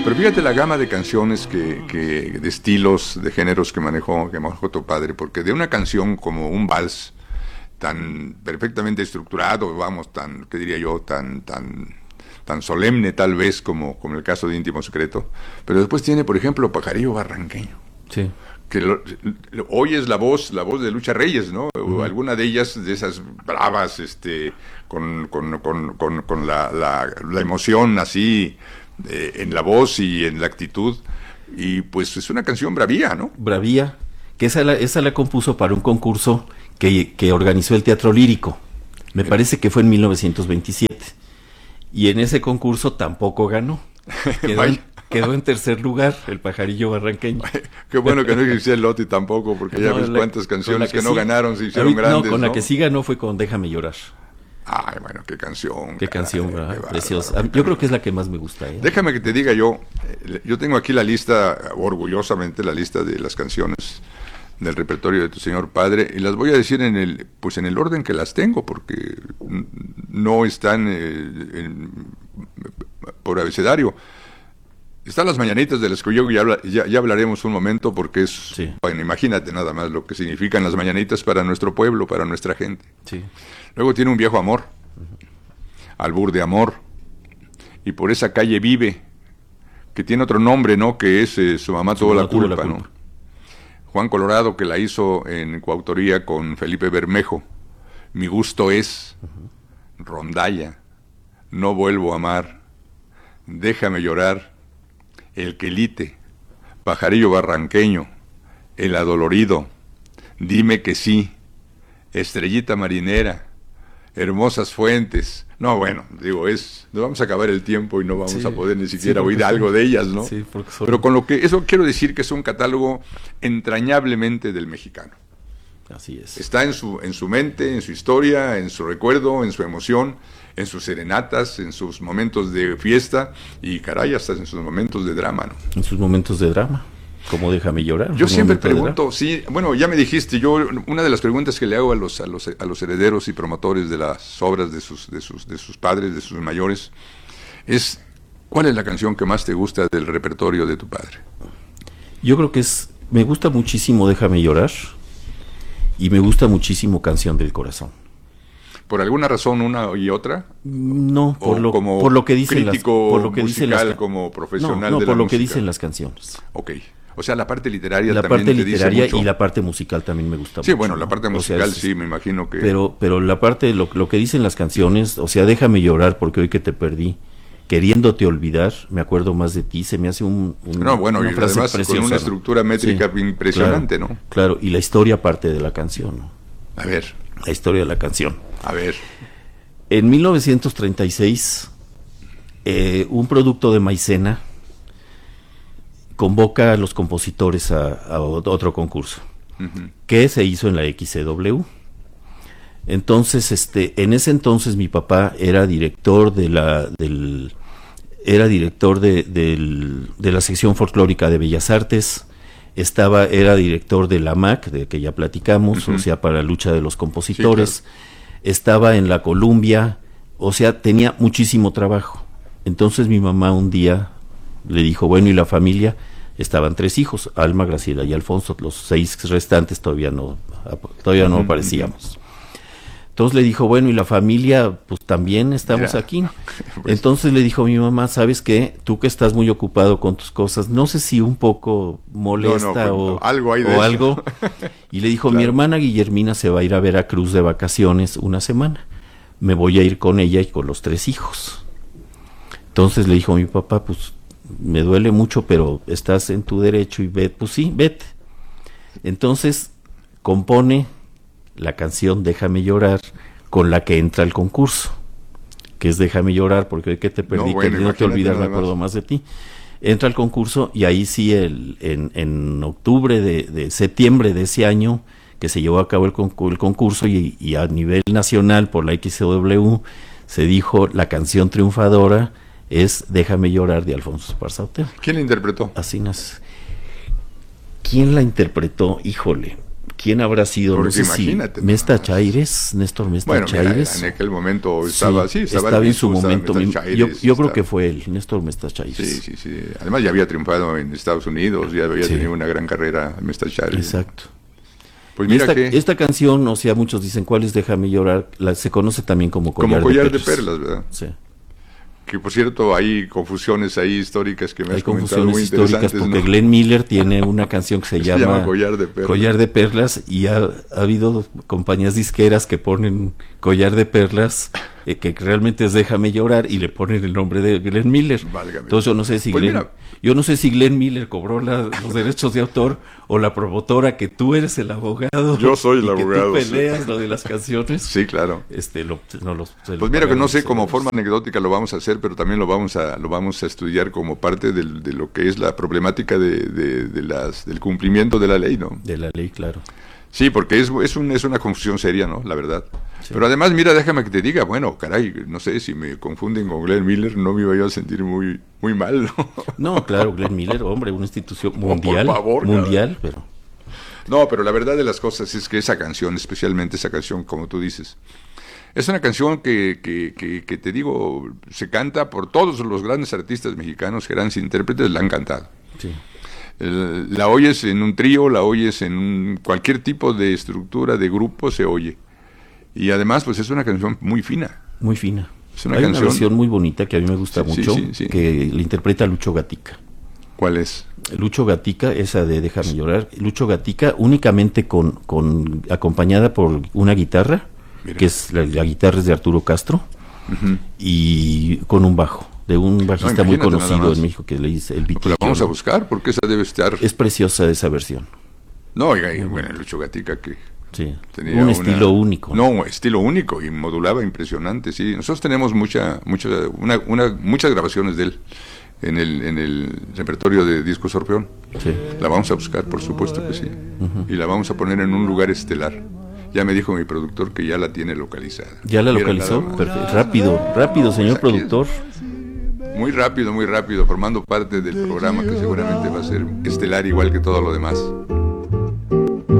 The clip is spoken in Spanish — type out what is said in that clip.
Pero fíjate la gama de canciones de estilos, de géneros que manejó tu padre, porque de una canción como un vals tan perfectamente estructurado, vamos, tan, ¿qué diría yo? Tan solemne tal vez como el caso de Íntimo Secreto, pero después tiene, por ejemplo, Pajarillo Barranqueño. Sí. Que oyes la voz de Lucha Reyes, ¿no? O alguna de ellas, de esas bravas, con la emoción así en la voz y en la actitud, y pues es una canción bravía, ¿no? Bravía, que esa la compuso para un concurso que organizó el Teatro Lírico, me parece que fue en 1927, y en ese concurso tampoco ganó, quedó en tercer lugar el Pajarillo Barranqueño. Qué bueno que no existía el Loti tampoco, porque ya ves cuántas canciones que no ganaron se hicieron grandes, ¿no? Con la que sí ganó fue con Déjame Llorar. Ay, bueno, qué canción. Qué canción, ¿verdad? Preciosa. Yo creo que es la que más me gusta. Déjame que te diga yo tengo aquí la lista, orgullosamente la lista de las canciones del repertorio de tu señor padre, y las voy a decir en el orden que las tengo, porque no están por abecedario. Están las mañanitas de las que ya hablaremos un momento, porque sí. Bueno, imagínate nada más lo que significan las mañanitas para nuestro pueblo, para nuestra gente. Sí. Luego tiene Un Viejo Amor, Albur de Amor, y Por Esa Calle Vive, que tiene otro nombre, ¿no? Que es Su Mamá Tuvo la Culpa, ¿no? Juan Colorado, que la hizo en coautoría con Felipe Bermejo, Mi Gusto Es, Rondalla, No Vuelvo a Amar, Déjame Llorar, El Quelite, Pajarillo Barranqueño, El Adolorido, Dime que Sí, Estrellita Marinera, Hermosas Fuentes. No, bueno, nos vamos a acabar el tiempo y no vamos a poder ni siquiera oír algo de ellas, ¿no? Sí, porque Pero eso quiero decir que es un catálogo entrañablemente del mexicano. Así es. Está en su mente, en su historia, en su recuerdo, en su emoción, en sus serenatas, en sus momentos de fiesta y, caray, hasta en sus momentos de drama, ¿no? En sus momentos de drama, como Déjame Llorar. Yo siempre pregunto, sí, bueno, ya me dijiste, una de las preguntas que le hago a los herederos y promotores de las obras de sus padres, de sus mayores, es, ¿cuál es la canción que más te gusta del repertorio de tu padre? Yo creo que me gusta muchísimo Déjame Llorar y me gusta muchísimo Canción del Corazón. ¿Por alguna razón una y otra? No, por lo que dicen musical, como profesional de la música. por lo que dicen las canciones. Ok. O sea, la parte literaria la también parte te literaria dice mucho. Y la parte musical también me gusta mucho. Sí, bueno, la parte musical sí, me imagino que... Pero la parte, lo que dicen las canciones, o sea, Déjame Llorar porque hoy que te perdí, queriéndote olvidar, me acuerdo más de ti, se me hace una y frase además preciosa, con una estructura métrica impresionante, claro, ¿no? Claro, y la historia parte de la canción, ¿no? A ver. La historia de la canción. A ver. En 1936, un producto de Maicena convoca a los compositores a otro concurso, que se hizo en la XCW. Entonces, en ese entonces mi papá era director de la sección folclórica de Bellas Artes, era director de la MAC, de que ya platicamos, o sea, para la lucha de los compositores, sí, claro. Estaba en la Columbia, o sea, tenía muchísimo trabajo. Entonces mi mamá un día le dijo, bueno, ¿y la familia? Estaban 3 hijos, Alma, Graciela y Alfonso, los 6 restantes todavía no aparecíamos. Entonces le dijo, bueno, y la familia, pues también estamos aquí. Pues, entonces le dijo a mi mamá, ¿sabes qué? Tú que estás muy ocupado con tus cosas, no sé si un poco molesta o algo hay de eso. Algo. Y le dijo, claro. Mi hermana Guillermina se va a ir a Veracruz de vacaciones una semana. Me voy a ir con ella y con los 3 hijos. Entonces le dijo a mi papá, pues me duele mucho, pero estás en tu derecho y vete. Pues sí, vete. Entonces compone la canción Déjame Llorar, con la que entra al concurso, que es Déjame Llorar porque hoy que te perdí, no te olvidar, me acuerdo más de ti. Entra al concurso y ahí sí en octubre de septiembre de ese año que se llevó a cabo el concurso y a nivel nacional por la XCW se dijo la canción triunfadora es Déjame Llorar de Alfonso Esparza Otero. ¿Quién la interpretó? Así nace. ¿Quién la interpretó? Híjole, ¿quién habrá sido? Porque no sé imagínate, si Mesta Chaires, Néstor Mesta bueno, Chaires. mira, en aquel momento estaba estaba en su momento. Yo creo estaba, que fue él, Néstor Mesta Chaires. Sí. Además ya había triunfado en Estados Unidos, ya había tenido una gran carrera Mesta Chaires. Exacto. Pues mira esta canción, o sea, muchos dicen, ¿cuál es Déjame llorar? Se conoce también como Collar de Perlas, ¿verdad? Sí. Que por cierto hay confusiones ahí históricas que me has comentado muy históricas interesantes, porque ¿no? Glenn Miller tiene una canción que se llama Collar de Perlas. y ha habido compañías disqueras que ponen Collar de Perlas que realmente es Déjame llorar y le ponen el nombre de Glenn Miller. Válgame. Entonces yo no sé si Glenn Miller cobró los derechos de autor o la promotora, que tú eres el abogado. Yo soy el Que abogado. tú peleas lo de las canciones. Sí, claro. Pues mira, que no sé, como forma anecdótica lo vamos a hacer, pero también lo vamos a estudiar como parte de lo que es la problemática del cumplimiento de la ley, ¿no? De la ley, claro. Sí, porque es una confusión seria, ¿no? La verdad. Sí. Pero además, mira, déjame que te diga, bueno, caray, no sé, si me confunden con Glenn Miller, no me iba yo a sentir muy mal, ¿no? No, claro, Glenn Miller, hombre, una institución mundial, por favor, mundial, pero... No, pero la verdad de las cosas es que esa canción, especialmente esa canción, como tú dices, es una canción que te digo, se canta por todos los grandes artistas mexicanos, grandes intérpretes, la han cantado. Sí. La oyes en un trío, la oyes en cualquier tipo de estructura de grupo, se oye. Y además, pues es una canción muy fina. Muy fina. Es una Hay canción... una versión muy bonita que a mí me gusta mucho, que la interpreta Lucho Gatica. ¿Cuál es? Lucho Gatica, esa de Déjame llorar. Lucho Gatica únicamente acompañada por una guitarra, Mira. Que es la guitarra es de Arturo Castro, y con un bajo. De un bajista muy conocido en México que le dice el Vitillo. La vamos a buscar porque esa debe estar. Es preciosa esa versión. No, oiga, bueno, Lucho Gatica que sí, tenía un estilo único. No, un estilo único y modulaba impresionante, sí. Nosotros tenemos muchas grabaciones de él en el repertorio de Discos Orfeón. Sí. La vamos a buscar, por supuesto que sí. Y la vamos a poner en un lugar estelar. Ya me dijo mi productor que ya la tiene localizada. ¿Ya la localizó? Rápido, señor productor. Muy rápido, formando parte del programa que seguramente va a ser estelar igual que todo lo demás.